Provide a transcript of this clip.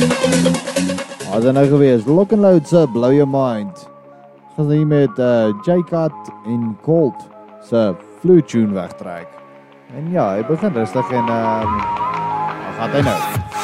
As nou gewees, Lock and Load se Blow Your Mind. Gaan hier met J-Cut en Colt se Flute Tune wegtrek. En ja, hy begin rustig en gaat hy nou.